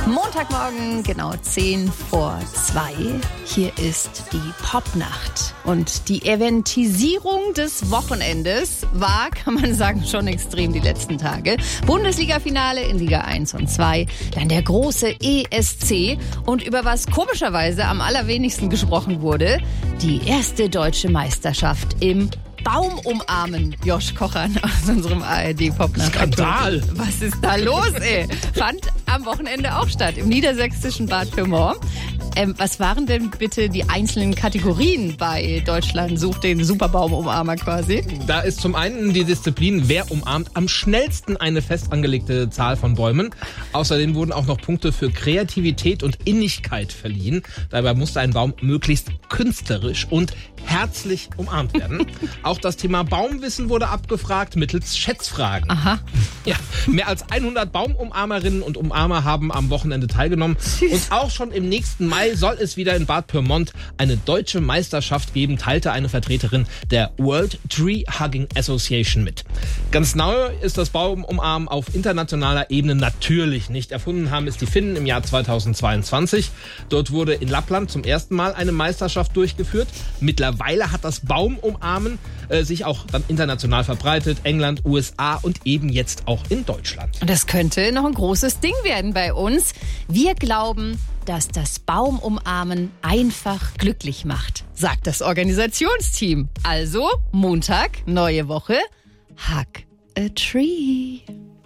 Montagmorgen, genau 1:10 Hier ist die Popnacht. Und die Eventisierung des Wochenendes war, kann man sagen, schon extrem die letzten Tage. Bundesliga-Finale in Liga 1 und 2, dann der große ESC und über was komischerweise am allerwenigsten gesprochen wurde, die erste deutsche Meisterschaft im Baum umarmen, Josh Kochern aus unserem ARD-Popnacht. Skandal! Was ist da los, ey? Fand am Wochenende auch statt, im niedersächsischen Bad Pyrmont. Was waren denn bitte die einzelnen Kategorien bei Deutschland sucht den Superbaumumarmer quasi? Da ist zum einen die Disziplin, wer umarmt am schnellsten eine fest angelegte Zahl von Bäumen. Außerdem wurden auch noch Punkte für Kreativität und Innigkeit verliehen. Dabei musste ein Baum möglichst künstlerisch und herzlich umarmt werden. Auch das Thema Baumwissen wurde abgefragt mittels Schätzfragen. Aha. Ja, mehr als 100 Baumumarmerinnen und Umarmer haben am Wochenende teilgenommen. Süß. Und auch schon im nächsten Mai soll es wieder in Bad Pyrmont eine deutsche Meisterschaft geben, teilte eine Vertreterin der World Tree Hugging Association mit. Ganz neu ist das Baumumarmen auf internationaler Ebene natürlich nicht. Erfunden haben es die Finnen im Jahr 2022. Dort wurde in Lappland zum ersten Mal eine Meisterschaft durchgeführt. Mittlerweile hat das Baumumarmen sich auch dann international verbreitet. England, USA und eben jetzt auch in Deutschland. Und das könnte noch ein großes Ding werden bei uns. Wir glauben, dass das Baumumarmen einfach glücklich macht, sagt das Organisationsteam. Also Montag, neue Woche, Hug a Tree.